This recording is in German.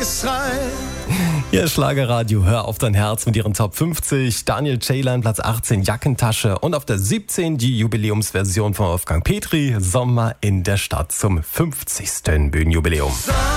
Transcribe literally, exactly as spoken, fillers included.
Geschrei. Hier ist Schlagerradio, hör auf dein Herz mit ihren Top fünfzig. Daniel Ceylan, Platz achtzehn, Jackentasche. Und auf der siebzehn die Jubiläumsversion von Wolfgang Petri, Sommer in der Stadt zum fünfzigsten Bühnenjubiläum.